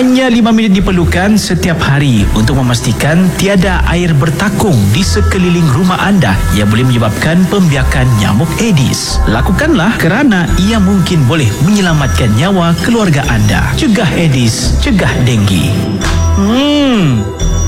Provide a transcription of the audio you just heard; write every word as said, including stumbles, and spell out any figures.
Hanya lima minit diperlukan setiap hari untuk memastikan tiada air bertakung di sekeliling rumah anda yang boleh menyebabkan pembiakan nyamuk Aedes. Lakukanlah kerana ia mungkin boleh menyelamatkan nyawa keluarga anda. Cegah Aedes, cegah denggi. Hmm,